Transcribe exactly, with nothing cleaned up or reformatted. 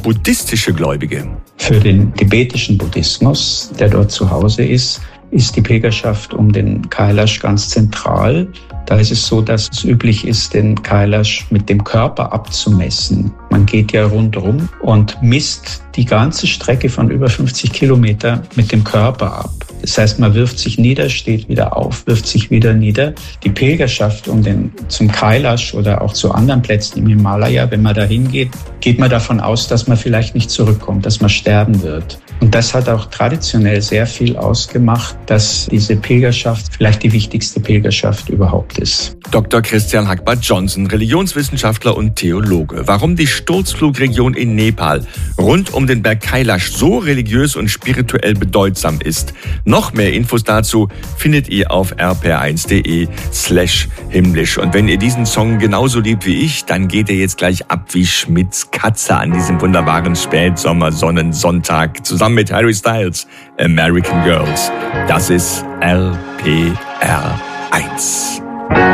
buddhistische Gläubige? Für den tibetischen Buddhismus, der dort zu Hause ist, ist die Pilgerschaft um den Kailash ganz zentral. Da ist es so, dass es üblich ist, den Kailash mit dem Körper abzumessen. Man geht ja rundherum und misst die ganze Strecke von über fünfzig Kilometer mit dem Körper ab. Das heißt, man wirft sich nieder, steht wieder auf, wirft sich wieder nieder. Die Pilgerschaft um den, zum Kailash oder auch zu anderen Plätzen im Himalaya, wenn man da hingeht, geht man davon aus, dass man vielleicht nicht zurückkommt, dass man sterben wird. Und das hat auch traditionell sehr viel ausgemacht, dass diese Pilgerschaft vielleicht die wichtigste Pilgerschaft überhaupt ist. Doktor Christian Hackbart-Johnson, Religionswissenschaftler und Theologe. Warum die Sturzflugregion in Nepal rund um den Berg Kailash so religiös und spirituell bedeutsam ist. Noch mehr Infos dazu findet ihr auf r p r eins punkt d e slash himmlisch. Und wenn ihr diesen Song genauso liebt wie ich, dann geht ihr jetzt gleich ab wie Schmitz Katze an diesem wunderbaren Spätsommer-Sonnensonntag zusammen mit Harry Styles, American Girls. Das ist R P R eins.